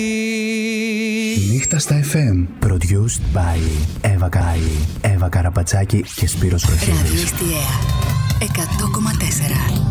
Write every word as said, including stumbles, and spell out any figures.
Νύχτα στα εφ εμ. Produced by Εύα Καΐ, Εύα Καραπατσάκη και Σπύρος Χρυσίδης. Ραδιοστιαία εκατό κόμμα τέσσερα.